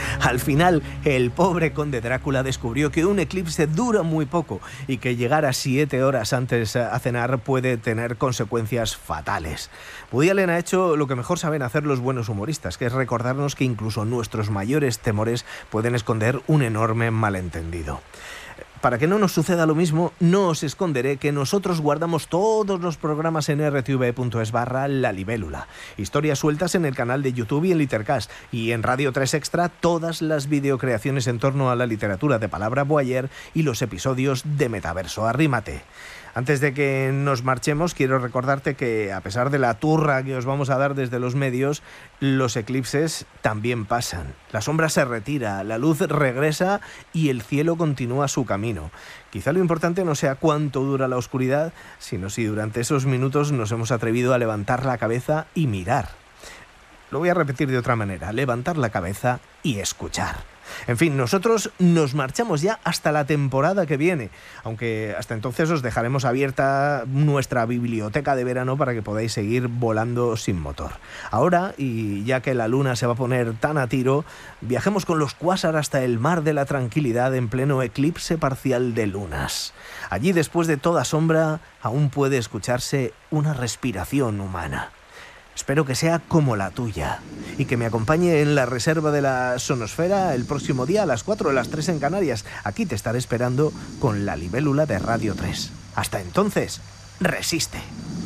Al final, el pobre conde Drácula descubrió que un eclipse dura muy poco y que llegar a 7 horas antes a cenar puede tener consecuencias fatales. Woody Allen ha hecho lo que mejor saben hacer los buenos humoristas, que es recordarnos que incluso nuestros mayores temores pueden esconder un enorme malentendido. Para que no nos suceda lo mismo, no os esconderé que nosotros guardamos todos los programas en rtv.es/La Libélula. Historias sueltas en el canal de YouTube y en Litercast. Y en Radio 3 Extra, todas las videocreaciones en torno a la literatura de Palabra Boyer y los episodios de Metaverso Arrímate. Antes de que nos marchemos, quiero recordarte que, a pesar de la turra que os vamos a dar desde los medios, los eclipses también pasan. La sombra se retira, la luz regresa y el cielo continúa su camino. Quizá lo importante no sea cuánto dura la oscuridad, sino si durante esos minutos nos hemos atrevido a levantar la cabeza y mirar. Lo voy a repetir de otra manera: levantar la cabeza y escuchar. En fin, nosotros nos marchamos ya hasta la temporada que viene, aunque hasta entonces os dejaremos abierta nuestra biblioteca de verano para que podáis seguir volando sin motor. Ahora, y ya que la luna se va a poner tan a tiro, viajemos con los cuásar hasta el mar de la tranquilidad en pleno eclipse parcial de lunas. Allí, después de toda sombra, aún puede escucharse una respiración humana. Espero que sea como la tuya y que me acompañe en la reserva de la Sonosfera el próximo día a las 4 o las 3 en Canarias. Aquí te estaré esperando con La Libélula de Radio 3. Hasta entonces, resiste.